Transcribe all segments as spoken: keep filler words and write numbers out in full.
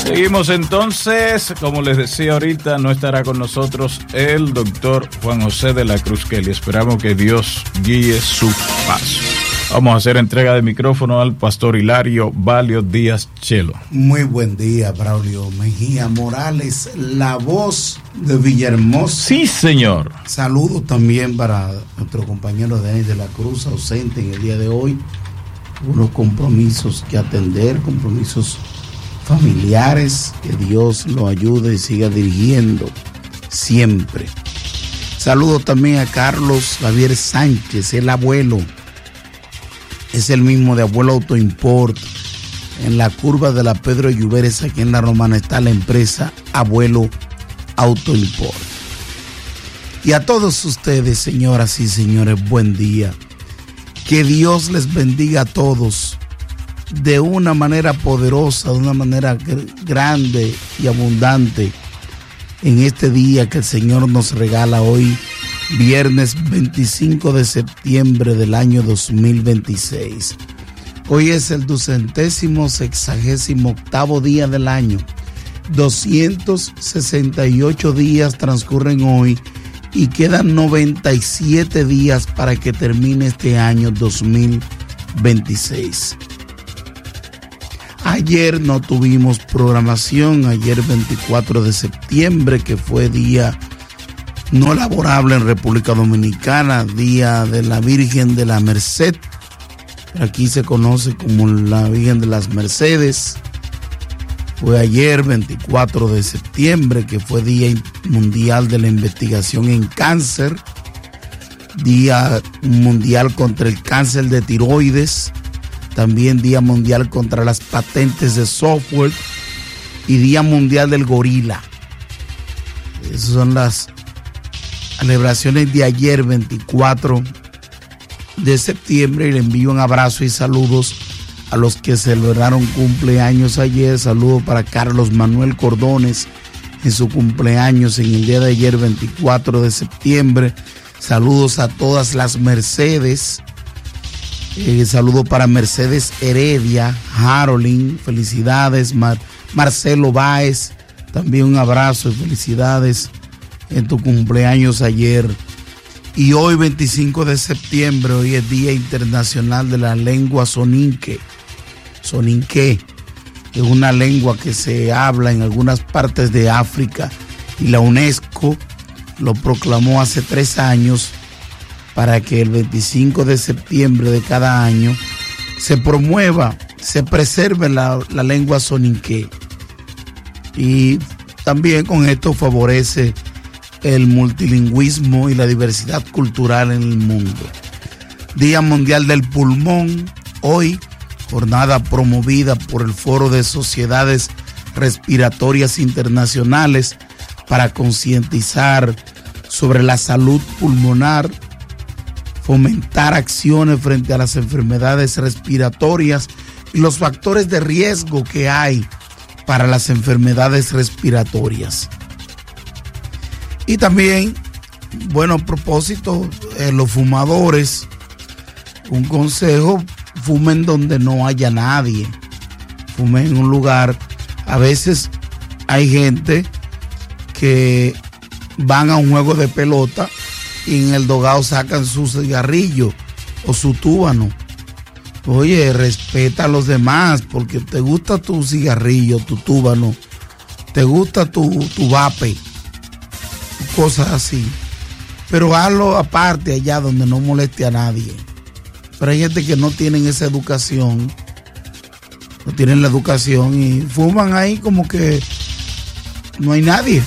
Seguimos entonces, como les decía ahorita, no estará con nosotros el doctor Juan José de la Cruz Kelly. Esperamos que Dios guíe su paso. Vamos a hacer entrega de micrófono al pastor Hilario Valio Díaz Chelo. Muy buen día, Braulio Mejía Morales, la voz de Villahermosa. Sí, señor. Saludos también para nuestro compañero Denis de la Cruz, ausente en el día de hoy. Unos compromisos que atender, compromisos familiares, que Dios lo ayude y siga dirigiendo siempre. Saludos también a Carlos Javier Sánchez, el abuelo. Es el mismo de Abuelo Auto Import. En la curva de la Pedro Lluveres, aquí en La Romana, está la empresa Abuelo Auto Import. Y a todos ustedes, señoras y señores, buen día. Que Dios les bendiga a todos de una manera poderosa, de una manera grande y abundante en este día que el Señor nos regala hoy, viernes veinticinco de septiembre del año dos mil veintiséis. Hoy es el ducentésimo sexagésimo octavo día del año. doscientos sesenta y ocho días transcurren hoy y quedan noventa y siete días para que termine este año dos mil veintiséis. Ayer no tuvimos programación, ayer veinticuatro de septiembre, que fue día no laborable en República Dominicana, día de la Virgen de la Merced. Aquí se conoce como la Virgen de las Mercedes. Fue ayer veinticuatro de septiembre, que fue Día Mundial de la Investigación en Cáncer, Día Mundial contra el Cáncer de Tiroides, también Día Mundial contra las Patentes de Software y Día Mundial del Gorila. Esas son las celebraciones de ayer, veinticuatro de septiembre, y le envío un abrazo y saludos a los que celebraron cumpleaños ayer. Saludos para Carlos Manuel Cordones en su cumpleaños en el día de ayer, veinticuatro de septiembre. Saludos a todas las Mercedes. Eh, saludo para Mercedes Heredia, Harolín, felicidades. Mar Marcelo Báez, también un abrazo y felicidades en tu cumpleaños ayer. Y hoy, veinticinco de septiembre, hoy es Día Internacional de la Lengua Soninke. Soninke es una lengua que se habla en algunas partes de África y la UNESCO lo proclamó hace tres años para que el veinticinco de septiembre de cada año se promueva, se preserve la, la lengua soninke. Y también con esto favorece el multilingüismo y la diversidad cultural en el mundo. Día Mundial del Pulmón, hoy, jornada promovida por el Foro de Sociedades Respiratorias Internacionales para concientizar sobre la salud pulmonar, fomentar acciones frente a las enfermedades respiratorias y los factores de riesgo que hay para las enfermedades respiratorias. Y también, bueno, a propósito, eh, los fumadores, un consejo: fumen donde no haya nadie, fumen en un lugar. A veces hay gente que van a un juego de pelota y en el dogado sacan su cigarrillo o su túbano. Oye, respeta a los demás, porque te gusta tu cigarrillo, tu túbano, te gusta tu, tu vape, cosas así. Pero hazlo aparte, allá donde no moleste a nadie. Pero hay gente que no tienen esa educación, no tienen la educación y fuman ahí como que no hay nadie.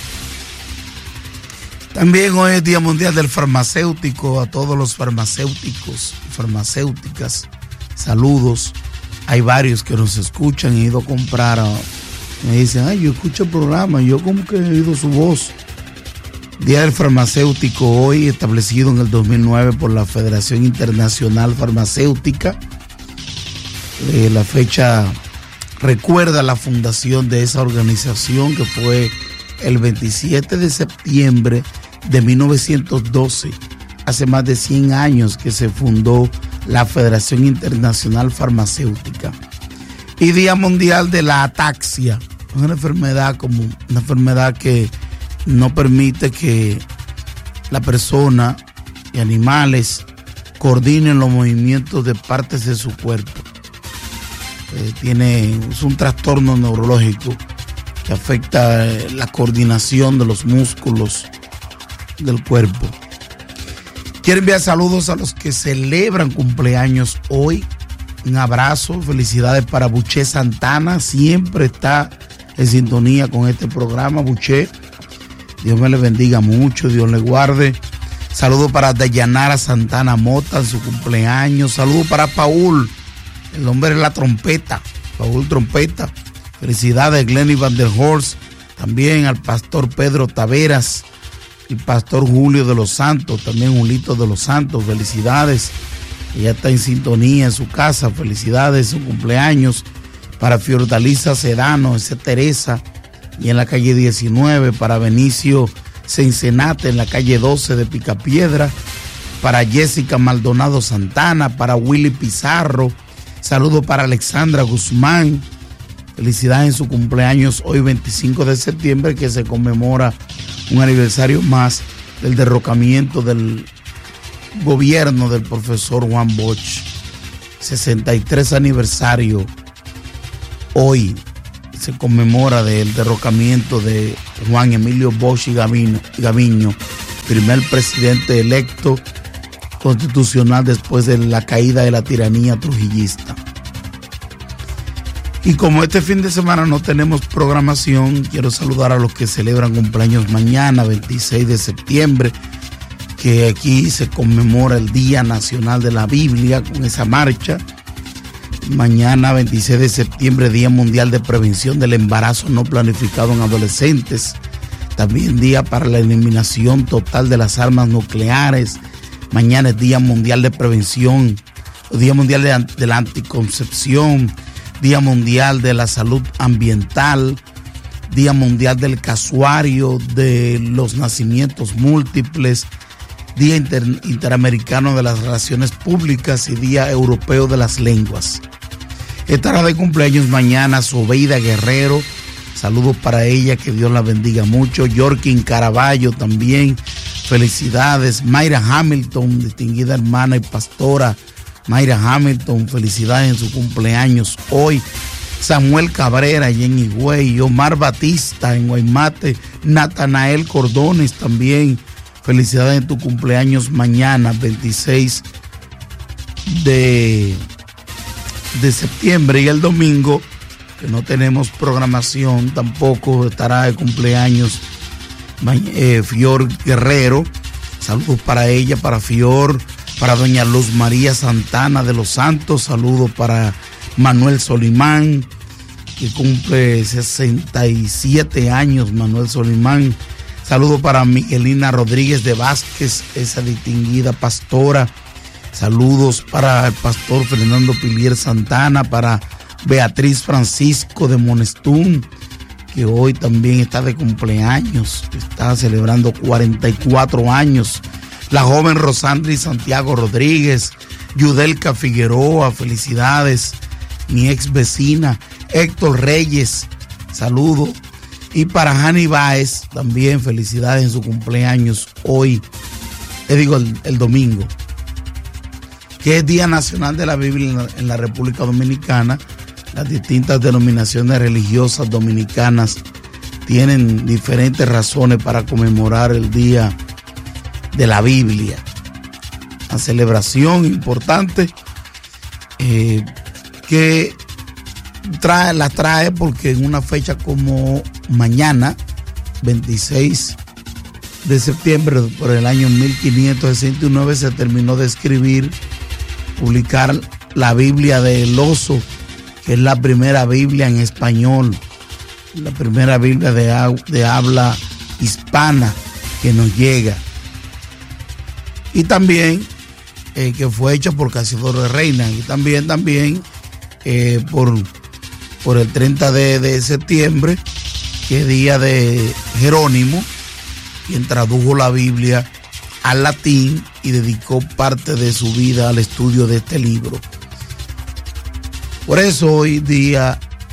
También hoy es Día Mundial del Farmacéutico. A todos los farmacéuticos y farmacéuticas, saludos. Hay varios que nos escuchan y he ido a comprar. A, me dicen, ay, yo escucho el programa, yo como que he oído su voz. Día del Farmacéutico hoy, establecido en el dos mil nueve por la Federación Internacional Farmacéutica. Eh, la fecha recuerda la fundación de esa organización, que fue el veintisiete de septiembre de mil novecientos doce, hace más de cien años que se fundó la Federación Internacional Farmacéutica. Y Día Mundial de la Ataxia, Es una enfermedad como una enfermedad que no permite que la persona y animales coordinen los movimientos de partes de su cuerpo. Eh, tiene, es un trastorno neurológico que afecta eh, la coordinación de los músculos del cuerpo. Quiero enviar saludos a los que celebran cumpleaños hoy. Un abrazo, felicidades para Buché Santana, siempre está en sintonía con este programa. Buché, Dios me le bendiga mucho, Dios le guarde. Saludos para Dayanara Santana Mota en su cumpleaños. Saludos para Paul, el hombre de la trompeta, Paul Trompeta. Felicidades Glenny Van der Horst, también al pastor Pedro Taveras, el pastor Julio de los Santos, también Julito de los Santos, felicidades. Ella está en sintonía en su casa, felicidades en su cumpleaños. Para Fiordalisa Sedano, esa Teresa, y en la calle diecinueve, para Benicio Cencenate en la calle doce de Picapiedra, para Jessica Maldonado Santana, para Willy Pizarro, saludos para Alexandra Guzmán, felicidades en su cumpleaños hoy veinticinco de septiembre, que se conmemora un aniversario más del derrocamiento del gobierno del profesor Juan Bosch, sesenta y tres aniversario hoy. Se conmemora del derrocamiento de Juan Emilio Bosch y Gaviño, Gaviño, primer presidente electo constitucional después de la caída de la tiranía trujillista. Y como este fin de semana no tenemos programación, quiero saludar a los que celebran cumpleaños mañana, veintiséis de septiembre, que aquí se conmemora el Día Nacional de la Biblia con esa marcha. Mañana, veintiséis de septiembre, Día Mundial de Prevención del Embarazo No Planificado en Adolescentes. También Día para la Eliminación Total de las Armas Nucleares. Mañana es Día Mundial de Prevención, Día Mundial de, de la Anticoncepción, Día Mundial de la Salud Ambiental, Día Mundial del Casuario, de los Nacimientos Múltiples, Día Inter, Interamericano de las Relaciones Públicas y Día Europeo de las Lenguas. Estará de cumpleaños mañana Sobeida Guerrero, saludos para ella, que Dios la bendiga mucho. Yorkin Caraballo también, felicidades. Mayra Hamilton, distinguida hermana y pastora Mayra Hamilton, felicidades en su cumpleaños hoy. Samuel Cabrera allá en Higüey, Omar Batista en Guaymate, Natanael Cordones también, felicidades en tu cumpleaños mañana, veintiséis de, de septiembre. Y el domingo, que no tenemos programación, tampoco estará de cumpleaños eh, Fior Guerrero. Saludos para ella, para Fior, para doña Luz María Santana de los Santos. Saludos para Manuel Solimán, que cumple sesenta y siete años, Manuel Solimán. Saludos para Miguelina Rodríguez de Vázquez, esa distinguida pastora. Saludos para el pastor Fernando Pilier Santana, para Beatriz Francisco de Monestún, que hoy también está de cumpleaños, está celebrando cuarenta y cuatro años. La joven Rosandri Santiago Rodríguez, Yudelka Figueroa, felicidades. Mi ex vecina Héctor Reyes, saludos. Y para Jani Báez, también felicidades en su cumpleaños hoy, te digo el, el domingo, que es Día Nacional de la Biblia en la, en la República Dominicana. Las distintas denominaciones religiosas dominicanas tienen diferentes razones para conmemorar el Día de la Biblia. Una celebración importante eh, que trae, la trae porque en una fecha como mañana, veintiséis de septiembre, por el año mil quinientos sesenta y nueve, se terminó de escribir, publicar la Biblia del Oso, que es la primera Biblia en español, la primera Biblia de, de habla hispana que nos llega. Y también eh, que fue hecha por Casiodoro de Reina, y también, también eh, por, por el treinta de septiembre, que es día de Jerónimo, quien tradujo la Biblia al latín y dedicó parte de su vida al estudio de este libro. Por eso hoy día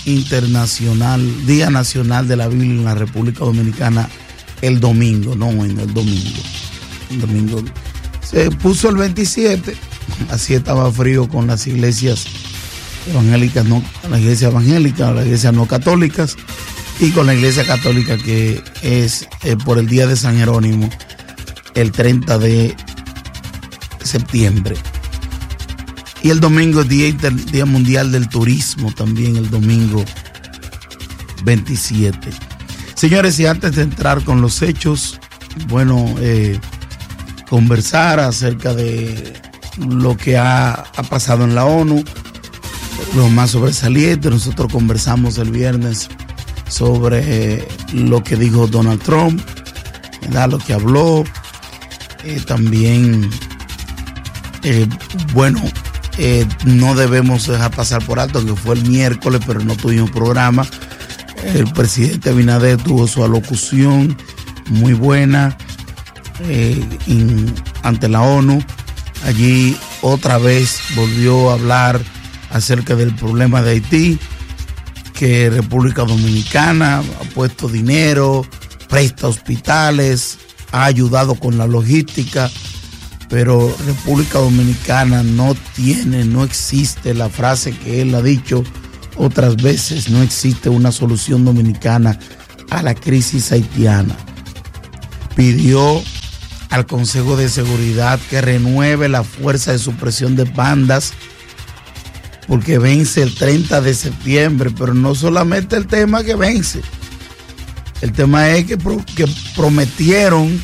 Internacional, Día Nacional de la Biblia en la República Dominicana el domingo, no en el domingo. El domingo se puso el veintisiete, así estaba frío con las iglesias evangélicas, no, con la iglesia evangélica, las iglesias no católicas, y con la iglesia católica que es eh, por el día de San Jerónimo, el treinta de septiembre. Y el domingo es día, Inter, día Mundial del Turismo, también el domingo veintisiete. Señores, y antes de entrar con los hechos, bueno, eh, conversar acerca de lo que ha, ha pasado en la ONU, lo más sobresaliente. Nosotros conversamos el viernes sobre eh, lo que dijo Donald Trump, ¿verdad? Lo que habló. Eh, también, eh, bueno, eh, no debemos dejar pasar por alto que fue el miércoles, pero no tuvimos programa. El presidente Abinader tuvo su alocución muy buena eh, in, ante la ONU. Allí otra vez volvió a hablar acerca del problema de Haití, que República Dominicana ha puesto dinero, presta hospitales, ha ayudado con la logística, pero República Dominicana no tiene, no existe la frase que él ha dicho otras veces, no existe una solución dominicana a la crisis haitiana. Pidió al Consejo de Seguridad que renueve la fuerza de supresión de bandas porque vence el treinta de septiembre, pero no solamente el tema que vence, el tema es que, pro, que prometieron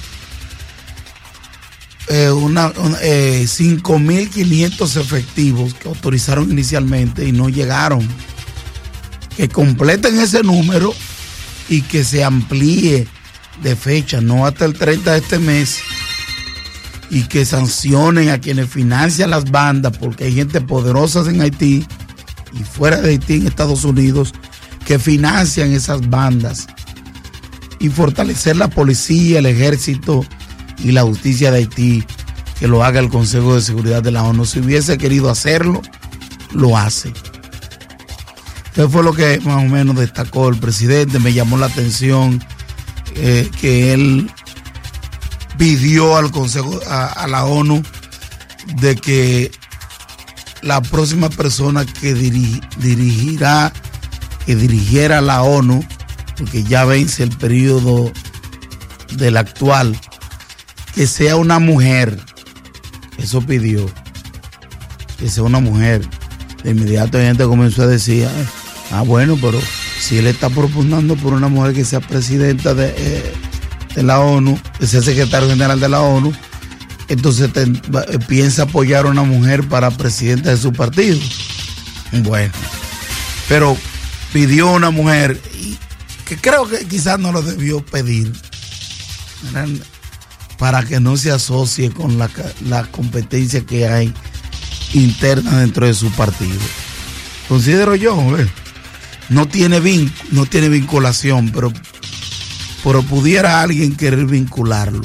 eh, una, una, eh, cinco mil quinientos efectivos que autorizaron inicialmente y no llegaron, que completen ese número y que se amplíe de fecha, no hasta el treinta de este mes, y que sancionen a quienes financian las bandas, porque hay gente poderosa en Haití y fuera de Haití en Estados Unidos que financian esas bandas, y fortalecer la policía, el ejército y la justicia de Haití, que lo haga el Consejo de Seguridad de la ONU. Si hubiese querido hacerlo, lo hace. Eso fue lo que más o menos destacó el presidente. Me llamó la atención eh, que él pidió al Consejo, a, a la ONU, de que la próxima persona que diri, dirigirá, que dirigiera la ONU, porque ya vence el periodo del actual, que sea una mujer. Eso pidió, que sea una mujer. De inmediato la gente comenzó a decir, ah, bueno, pero si él está proponiendo por una mujer que sea presidenta de, eh, de la ONU, que sea secretario general de la ONU, entonces te, eh, piensa apoyar a una mujer para presidenta de su partido. Bueno, pero pidió una mujer, y que creo que quizás no lo debió pedir, ¿verdad?, para que no se asocie con la, la competencia que hay interna dentro de su partido. Considero yo, ¿eh? no tiene vin, no tiene vinculación, pero, pero pudiera alguien querer vincularlo.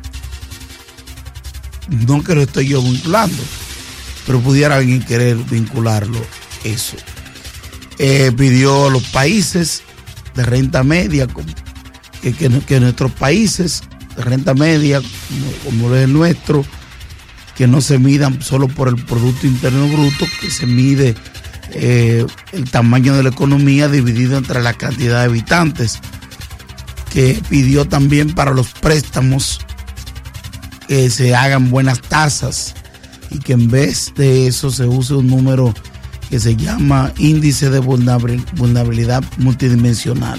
No que lo estoy yo vinculando, pero pudiera alguien querer vincularlo, eso. Eh, pidió a los países de renta media, que, que, que nuestros países de renta media, como, como es el nuestro, que no se midan solo por el Producto Interno Bruto, que se mide eh, el tamaño de la economía dividido entre la cantidad de habitantes, que pidió también para los préstamos que se hagan buenas tasas y que en vez de eso se use un número que se llama índice de vulnerabilidad multidimensional.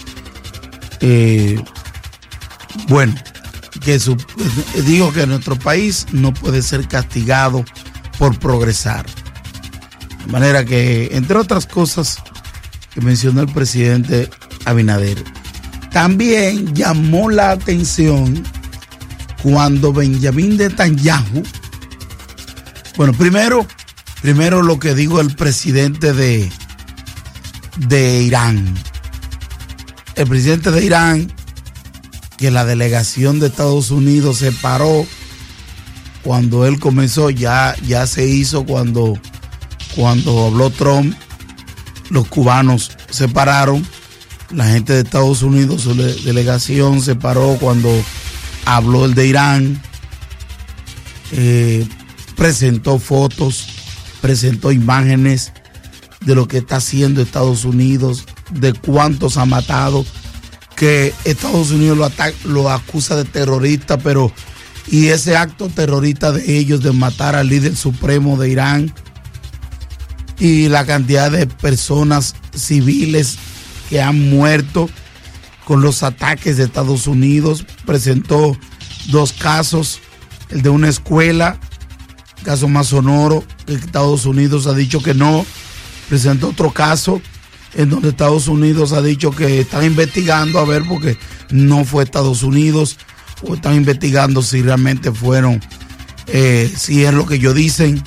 Eh, bueno, que su, digo que nuestro país no puede ser castigado por progresar. De manera que, entre otras cosas que mencionó el presidente Abinader, también llamó la atención cuando Benjamín Netanyahu, bueno, primero, primero lo que dijo el presidente de, de Irán. El presidente de Irán, que la delegación de Estados Unidos se paró cuando él comenzó, ya, ya se hizo cuando, cuando habló Trump, los cubanos se pararon. La gente de Estados Unidos, su delegación se paró cuando habló el de Irán, eh, presentó fotos, presentó imágenes de lo que está haciendo Estados Unidos, de cuántos ha matado, que Estados Unidos lo, ataca, lo acusa de terrorista, pero y ese acto terrorista de ellos de matar al líder supremo de Irán y la cantidad de personas civiles que han muerto con los ataques de Estados Unidos. Presentó dos casos, el de una escuela, caso más sonoro, que Estados Unidos ha dicho que no. Presentó otro caso en donde Estados Unidos ha dicho que están investigando a ver porque no fue Estados Unidos, o están investigando si realmente fueron, eh, si es lo que ellos dicen.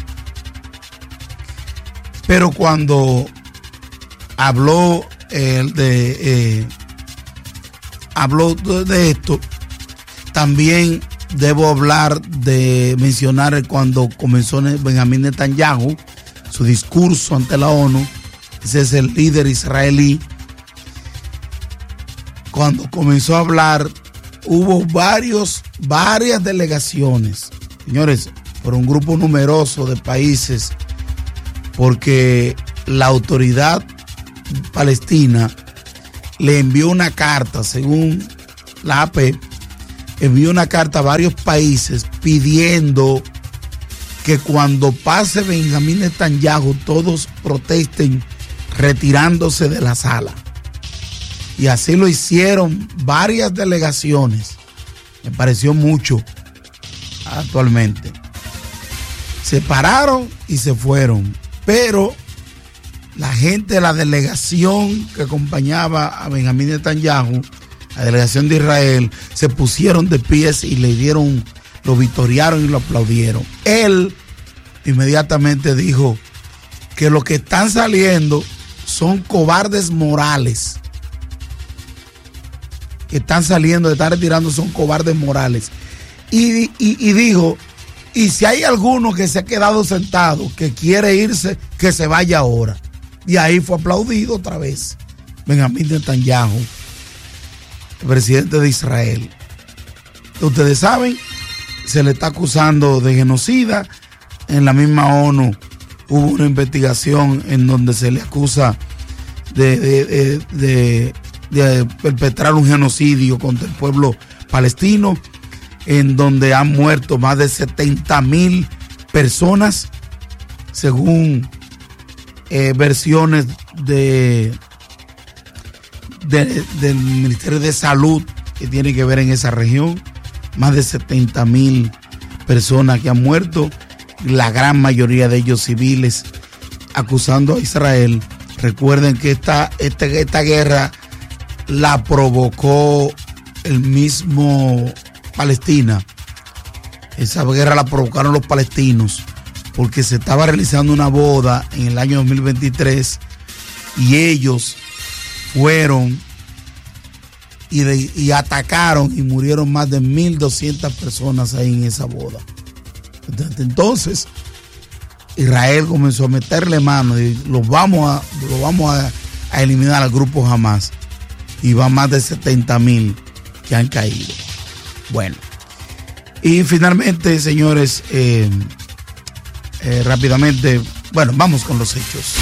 Pero cuando habló eh, de eh, habló de esto, también debo hablar de mencionar cuando comenzó Benjamín Netanyahu su discurso ante la ONU. Ese es el líder israelí. Cuando comenzó a hablar, hubo varios, varias delegaciones, señores, por un grupo numeroso de países, porque la autoridad palestina le envió una carta, según la A P, envió una carta a varios países pidiendo que cuando pase Benjamín Netanyahu todos protesten retirándose de la sala. Y así lo hicieron varias delegaciones. Me pareció mucho actualmente. Se pararon y se fueron. Pero la gente de la delegación que acompañaba a Benjamín Netanyahu, la delegación de Israel, se pusieron de pies y le dieron, lo victoriaron y lo aplaudieron. Él inmediatamente dijo que los que están saliendo son cobardes morales. Que están saliendo, están retirando, son cobardes morales. Y, y, y dijo, y si hay alguno que se ha quedado sentado, que quiere irse, que se vaya ahora. Y ahí fue aplaudido otra vez Benjamín Netanyahu, el presidente de Israel. Ustedes saben, se le está acusando de genocida. En la misma ONU hubo una investigación en donde se le acusa de, de, de, de, de perpetrar un genocidio contra el pueblo palestino, en donde han muerto más de setenta mil personas, según eh, versiones de, de, del Ministerio de Salud que tiene que ver en esa región. Más de setenta mil personas que han muerto, la gran mayoría de ellos civiles, acusando a Israel. Recuerden que esta, esta, esta guerra la provocó el mismo Palestina. Esa guerra la provocaron los palestinos porque se estaba realizando una boda en el año dos mil veintitrés y ellos fueron y, de, y atacaron y murieron más de mil doscientas personas ahí en esa boda. Entonces Israel comenzó a meterle mano y los vamos a, los vamos a, a eliminar al grupo Hamas, y van más de setenta mil que han caído. Bueno, y finalmente, señores, eh, eh, rápidamente, bueno, vamos con los hechos.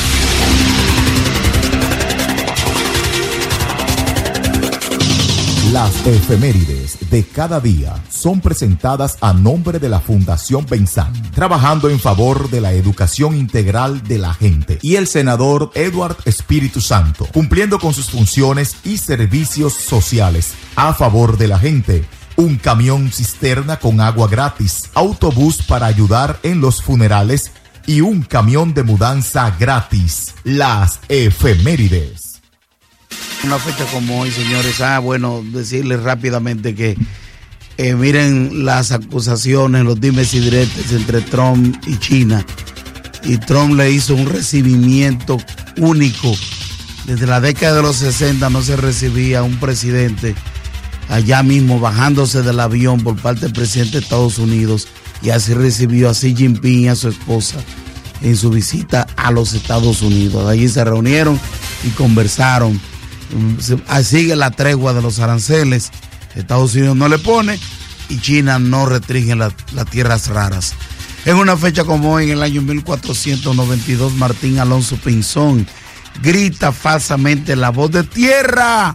Las efemérides de cada día son presentadas a nombre de la Fundación Benzán, trabajando en favor de la educación integral de la gente, y el senador Edward Espíritu Santo, cumpliendo con sus funciones y servicios sociales a favor de la gente. Un camión cisterna con agua gratis, autobús para ayudar en los funerales y un camión de mudanza gratis. Las efemérides. Una fecha como hoy, señores, ah, bueno, decirles rápidamente que eh, miren las acusaciones, los dimes y diretes entre Trump y China. Y Trump le hizo un recibimiento único. Desde la década de los sesenta no se recibía un presidente allá mismo bajándose del avión por parte del presidente de Estados Unidos, y así recibió a Xi Jinping y a su esposa en su visita a los Estados Unidos. Allí se reunieron y conversaron. Sigue la tregua de los aranceles. Estados Unidos no le pone y China no restringe las la tierras raras. En una fecha como hoy, en el año mil cuatrocientos noventa y dos, Martín Alonso Pinzón grita falsamente la voz de tierra.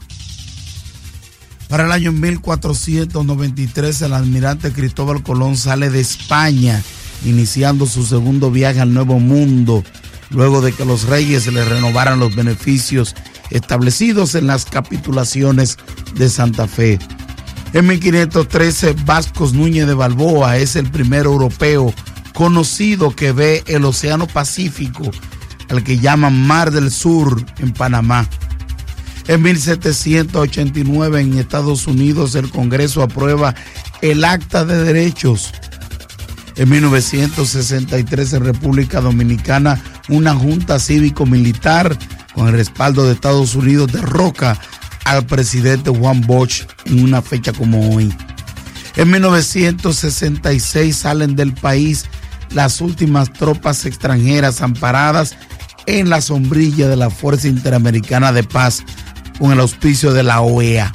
Para el año mil cuatrocientos noventa y tres, el almirante Cristóbal Colón sale de España, iniciando su segundo viaje al Nuevo Mundo, luego de que los reyes le renovaran los beneficios establecidos en las capitulaciones de Santa Fe. En mil quinientos trece, Vascos Núñez de Balboa es el primer europeo conocido que ve el Océano Pacífico, al que llaman Mar del Sur, en Panamá. En mil setecientos ochenta y nueve, en Estados Unidos, el Congreso aprueba el Acta de Derechos. En mil novecientos sesenta y tres, en República Dominicana, una junta cívico-militar con el respaldo de Estados Unidos derroca al presidente Juan Bosch en una fecha como hoy. En mil novecientos sesenta y seis salen del país las últimas tropas extranjeras amparadas en la sombrilla de la Fuerza Interamericana de Paz con el auspicio de la O E A.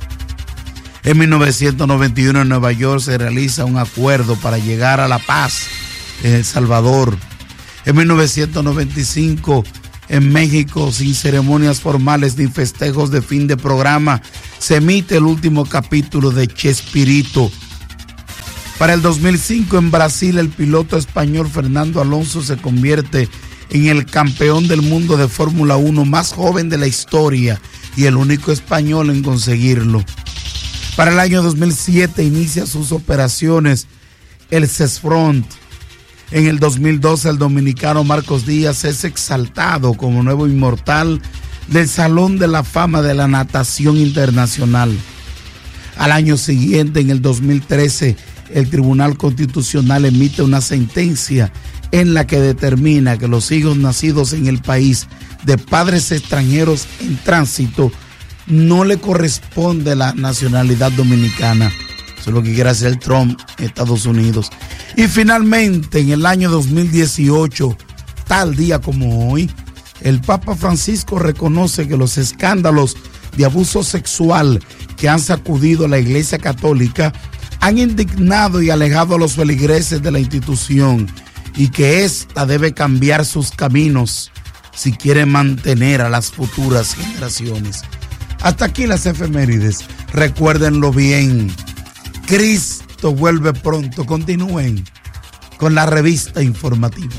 En mil novecientos noventa y uno, en Nueva York se realiza un acuerdo para llegar a la paz en El Salvador. En mil novecientos noventa y cinco, en México, sin ceremonias formales ni festejos de fin de programa, se emite el último capítulo de Chespirito. Para el dos mil cinco, en Brasil, el piloto español Fernando Alonso se convierte en el campeón del mundo de Fórmula uno más joven de la historia y el único español en conseguirlo. Para el año dos mil siete inicia sus operaciones el CESFRONT. En el dos mil doce, el dominicano Marcos Díaz es exaltado como nuevo inmortal del Salón de la Fama de la Natación Internacional. Al año siguiente, en el dos mil trece, el Tribunal Constitucional emite una sentencia en la que determina que los hijos nacidos en el país de padres extranjeros en tránsito no le corresponde la nacionalidad dominicana. Eso es lo que quiere hacer Trump en Estados Unidos. Y finalmente, en el año dos mil dieciocho, tal día como hoy, el Papa Francisco reconoce que los escándalos de abuso sexual que han sacudido a la Iglesia Católica han indignado y alejado a los feligreses de la institución y que ésta debe cambiar sus caminos si quiere mantener a las futuras generaciones. Hasta aquí las efemérides. Recuérdenlo bien. Cristo vuelve pronto. Continúen con la revista informativa.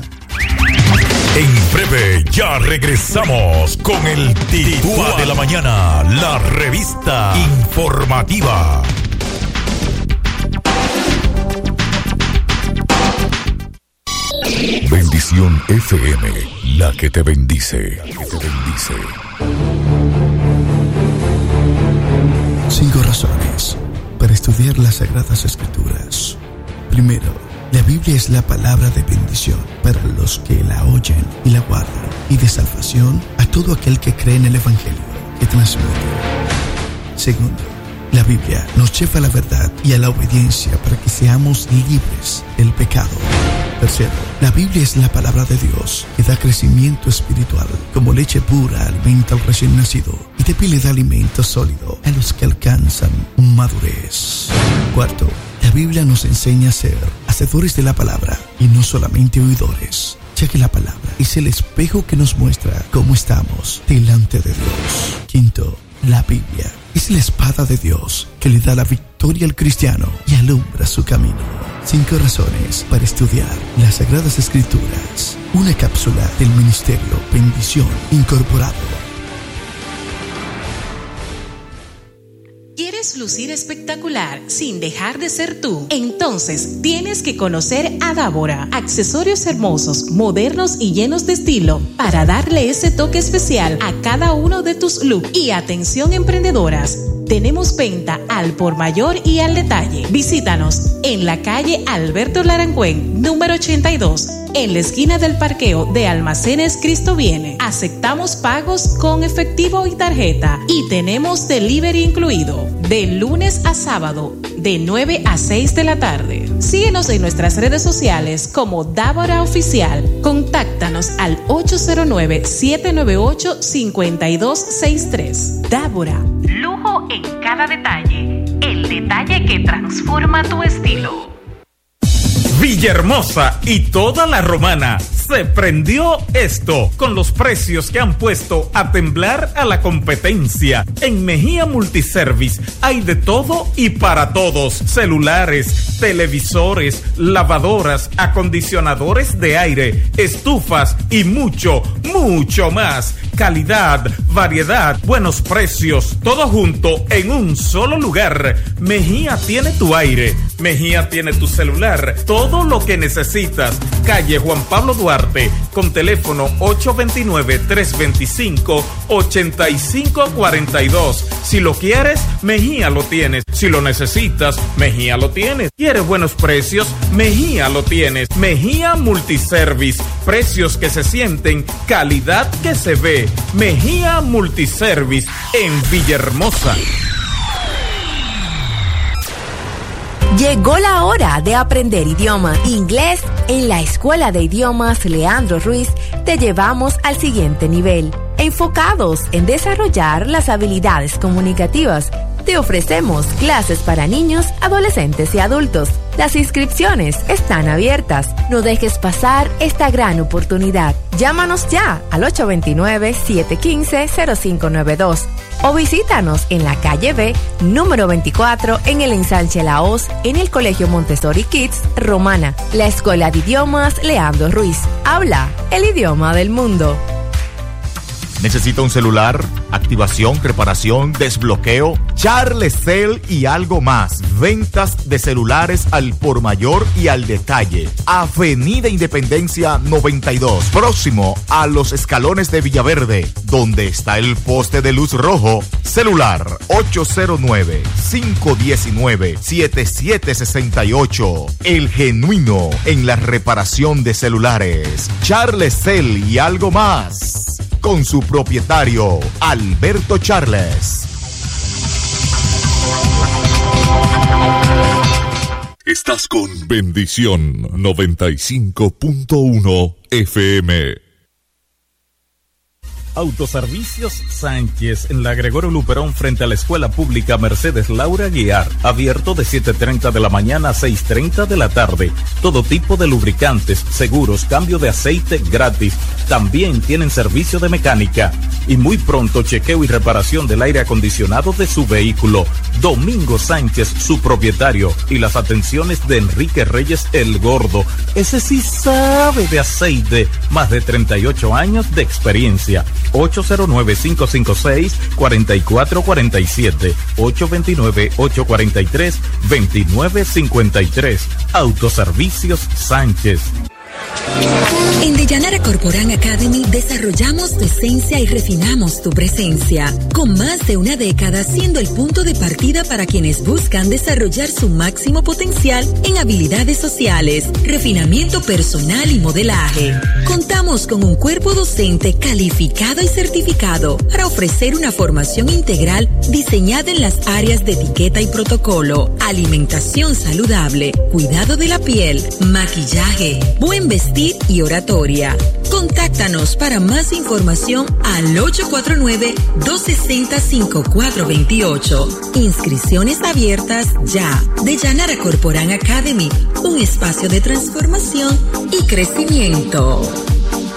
En breve ya regresamos con el Titúa de la Mañana, la revista informativa. Bendición F M, la que te bendice, la que te bendice. Cinco razones para estudiar las Sagradas Escrituras. Primero, la Biblia es la palabra de bendición para los que la oyen y la guardan, y de salvación a todo aquel que cree en el Evangelio que transmite. Segundo, la Biblia nos lleva a la verdad y a la obediencia para que seamos libres del pecado. Tercero, la Biblia es la palabra de Dios que da crecimiento espiritual, como leche pura alimenta al recién nacido y de pie le da alimento sólido a los que alcanzan madurez. Cuarto, la Biblia nos enseña a ser hacedores de la palabra y no solamente oidores, ya que la palabra es el espejo que nos muestra cómo estamos delante de Dios. Quinto, la Biblia es la espada de Dios que le da la victoria al cristiano y alumbra su camino. Cinco razones para estudiar las Sagradas Escrituras. Una cápsula del Ministerio Bendición Incorporado. ¿Quieres lucir espectacular sin dejar de ser tú? Entonces tienes que conocer a Dávora. Accesorios hermosos, modernos y llenos de estilo para darle ese toque especial a cada uno de tus looks. Y atención emprendedoras, tenemos venta al por mayor y al detalle. Visítanos en la calle Alberto Larangüen, número ochenta y dos, en la esquina del parqueo de Almacenes Cristo Viene. Aceptamos pagos con efectivo y tarjeta y tenemos delivery incluido de lunes a sábado de nueve a seis de la tarde. Síguenos en nuestras redes sociales como Dávora Oficial. Contáctanos al ocho cero nueve, siete nueve ocho, cinco dos seis tres. Dávora. Lujo en cada detalle. El detalle que transforma tu estilo. Villahermosa y toda la Romana. Se prendió esto con los precios que han puesto a temblar a la competencia. En Mejía Multiservice hay de todo y para todos. Celulares, televisores, lavadoras, acondicionadores de aire, estufas y mucho, mucho más. Calidad, variedad, buenos precios, todo junto en un solo lugar. Mejía tiene tu aire, Mejía tiene tu celular, todo lo que necesitas. Calle Juan Pablo Duarte, con teléfono ocho dos nueve, tres dos cinco, ocho cinco cuatro dos. Si lo quieres, Mejía lo tienes. Si lo necesitas, Mejía lo tienes. ¿Quieres buenos precios? Mejía lo tienes. Mejía Multiservice, precios que se sienten, calidad que se ve. Mejía Multiservice en Villahermosa. Llegó la hora de aprender idioma inglés. En la Escuela de Idiomas Leandro Ruiz te llevamos al siguiente nivel. Enfocados en desarrollar las habilidades comunicativas, te ofrecemos clases para niños, adolescentes y adultos. Las inscripciones están abiertas. No dejes pasar esta gran oportunidad. Llámanos ya al ocho dos nueve, siete uno cinco, cero cinco nueve dos o visítanos en la calle B, número veinticuatro, en el Ensanche La Hoz, en el Colegio Montessori Kids, Romana. La Escuela de Idiomas Leandro Ruiz. Habla el idioma del mundo. ¿Necesita un celular? Activación, reparación, desbloqueo, Charles Cell y algo más. Ventas de celulares al por mayor y al detalle. Avenida Independencia noventa y dos, próximo a los escalones de Villaverde, donde está el poste de luz rojo. Celular ocho cero nueve, cinco uno nueve, siete siete seis ocho. El genuino en la reparación de celulares. Charles Cell y algo más. Con su propietario, Alberto Charles. Estás con Bendición noventa y cinco punto uno F M. Autoservicios Sánchez en la Gregorio Luperón frente a la Escuela Pública Mercedes Laura Guiar, abierto de siete treinta de la mañana a seis treinta de la tarde. Todo tipo de lubricantes, seguros, cambio de aceite gratis. También tienen servicio de mecánica y muy pronto chequeo y reparación del aire acondicionado de su vehículo. Domingo Sánchez, su propietario, y las atenciones de Enrique Reyes el Gordo. Ese sí sabe de aceite, más de treinta y ocho años de experiencia. ocho cero nueve, cinco cinco seis, cuatro cuatro cuatro siete, ocho dos nueve, ocho cuatro tres, dos nueve cinco tres. Autoservicios Sánchez. En Deyanara Corporán Academy desarrollamos tu esencia y refinamos tu presencia, con más de una década siendo el punto de partida para quienes buscan desarrollar su máximo potencial en habilidades sociales, refinamiento personal y modelaje. Contamos con un cuerpo docente calificado y certificado para ofrecer una formación integral diseñada en las áreas de etiqueta y protocolo, alimentación saludable, cuidado de la piel, maquillaje, buen vestir y oratoria. Contáctanos para más información al ocho cuatro nueve, dos seis cero, cinco cuatro dos ocho. Inscripciones abiertas ya. Deyanara Corporán Academy, un espacio de transformación y crecimiento.